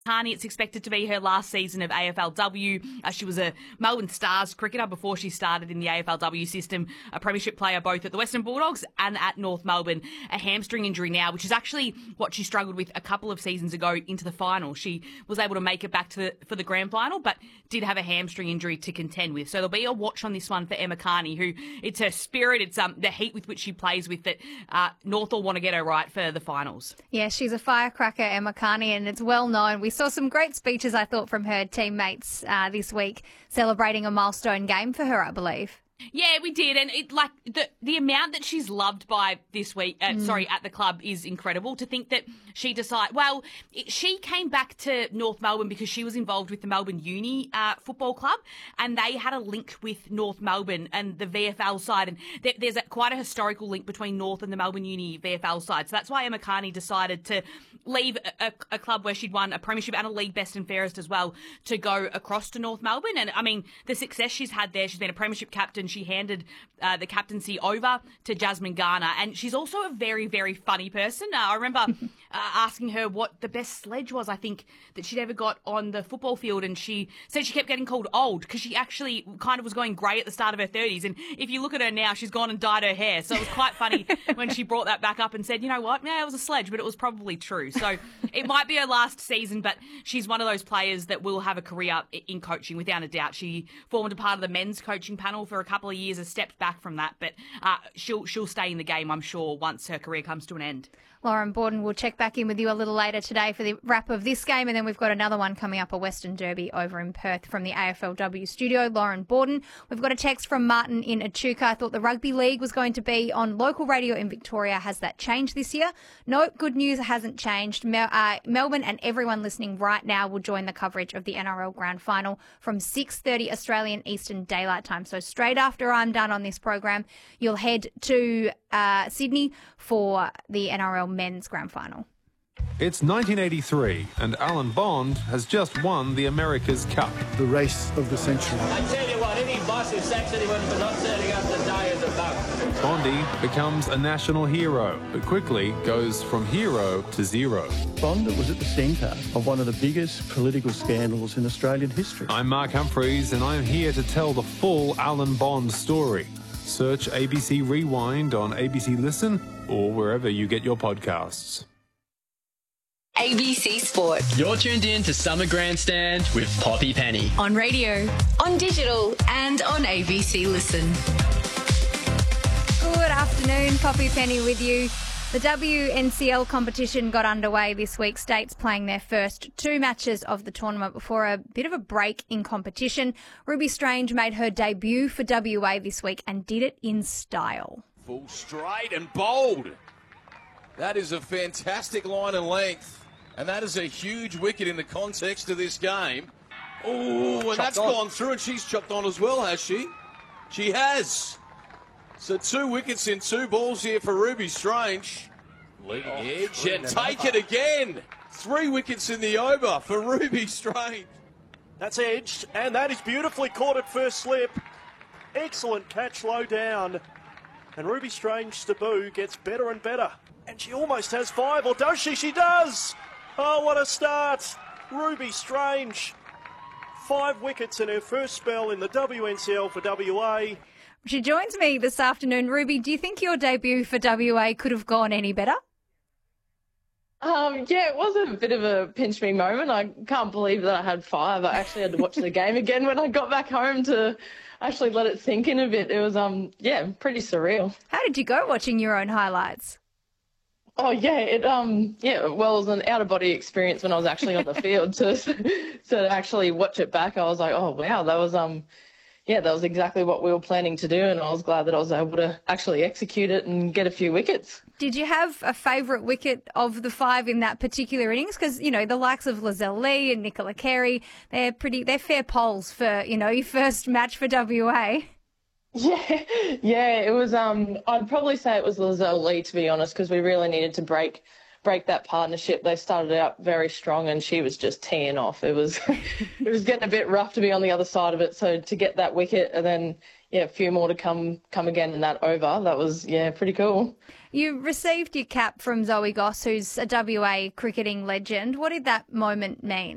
Carney, it's expected to be her last season of AFLW. She was a Melbourne Stars cricketer before she started in the AFLW system, a premiership player both at the Western Bulldogs and at North Melbourne. A hamstring injury now, which is actually what she struggled with a couple of seasons ago into the final. She was able to make it back for the grand final, but did have a hamstring injury to contend with. So there'll be a watch on this one for Emma Carney, who it's her spirit, it's the heat with which she plays with that North will want to get her right for the finals. Yeah, she's a firecracker, Emma Carney, and it's well known. We saw some great speeches, I thought, from her teammates this week, celebrating a milestone game for her, I believe. Yeah, we did, and the amount that she's loved by this week, at the club is incredible. To think that she she came back to North Melbourne because she was involved with the Melbourne Uni Football Club, and they had a link with North Melbourne and the VFL side, and there's quite a historical link between North and the Melbourne Uni VFL side. So that's why Emma Carney decided to leave a club where she'd won a premiership and a league best and fairest as well to go across to North Melbourne. And I mean, the success she's had there, she's been a premiership captain. She handed the captaincy over to Jasmine Garner, and she's also a very, very funny person. I remember asking her what the best sledge was, I think, that she'd ever got on the football field, and she said she kept getting called old because she actually kind of was going grey at the start of her 30s, and if you look at her now, she's gone and dyed her hair. So it was quite funny when she brought that back up and said, you know what, yeah, it was a sledge, but it was probably true. So it might be her last season, but she's one of those players that will have a career in coaching, without a doubt. She formed a part of the men's coaching panel for a couple of years, has stepped back from that, but she'll stay in the game, I'm sure, once her career comes to an end. Lauren Borden will check back in with you a little later today for the wrap of this game, and then we've got another one coming up, a Western Derby over in Perth from the AFLW studio. Lauren Borden. We've got a text from Martin in Echuca. I thought the rugby league was going to be on local radio in Victoria. Has that changed this year? No, good news, it hasn't changed. Melbourne and everyone listening right now will join the coverage of the NRL Grand Final from 6:30 Australian Eastern Daylight Time. So straight after I'm done on this program, you'll head to Sydney for the NRL Men's Grand Final. It's 1983 and Alan Bond has just won the America's Cup. The race of the century. I tell you what, any boss who sacks anyone for not turning up to die is a bug. Bondy becomes a national hero, but quickly goes from hero to zero. Bond was at the centre of one of the biggest political scandals in Australian history. I'm Mark Humphreys and I'm here to tell the full Alan Bond story. Search ABC Rewind on ABC Listen or wherever you get your podcasts. ABC Sport. You're tuned in to Summer Grandstand with Poppy Penny. On radio, on digital, and on ABC Listen. Good afternoon, Poppy Penny with you. The WNCL competition got underway this week, states playing their first two matches of the tournament before a bit of a break in competition. Ruby Strange made her debut for WA this week and did it in style. Full straight and bold. That is a fantastic line and length, and that is a huge wicket in the context of this game. Oh, and that's gone through, and she's chopped on as well, has she? She has. So 2 wickets in 2 balls here for Ruby Strange. Leading edge and take it again. 3 wickets in the over for Ruby Strange. That's edged, and that is beautifully caught at first slip. Excellent catch low down. And Ruby Strange's debut gets better and better. And she almost has 5, or does she? She does! Oh, what a start. Ruby Strange. 5 wickets in her first spell in the WNCL for WA. She joins me this afternoon. Ruby, do you think your debut for WA could have gone any better? Yeah, it was a bit of a pinch me moment. I can't believe that I had 5. I actually had to watch the game again when I got back home to actually let it sink in a bit. It was, pretty surreal. How did you go watching your own highlights? Oh, yeah, it was an out-of-body experience when I was actually on the field to actually watch it back. I was like, oh, wow, that was, that was exactly what we were planning to do, and I was glad that I was able to actually execute it and get a few wickets. Did you have a favourite wicket of the 5 in that particular innings? Because, the likes of Lizelle Lee and Nicola Carey, they're fair polls for, your first match for WA. Yeah, it was, I'd probably say it was Lizelle Lee, to be honest, because we really needed to break that partnership. They started out very strong and she was just teeing off. It was getting a bit rough to be on the other side of it. So to get that wicket and then, a few more to come again in that over, that was, pretty cool. You received your cap from Zoe Goss, who's a WA cricketing legend. What did that moment mean?